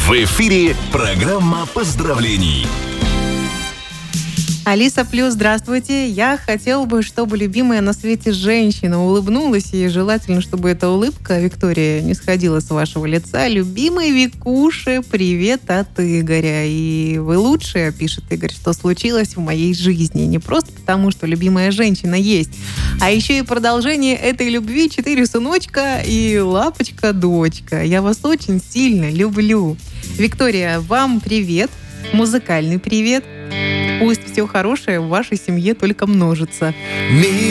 В эфире программа поздравлений. Алиса Плюс, здравствуйте. Я хотела бы, чтобы любимая на свете женщина улыбнулась, и желательно, чтобы эта улыбка, Виктория, не сходила с вашего лица. Любимый Викуша, привет от Игоря. И вы лучшие, пишет Игорь, что случилось в моей жизни. Не просто потому, что любимая женщина есть, а еще и продолжение этой любви 4 сыночка и лапочка-дочка. Я вас очень сильно люблю. Виктория, вам привет. Музыкальный привет. Пусть все хорошее в вашей семье только множится.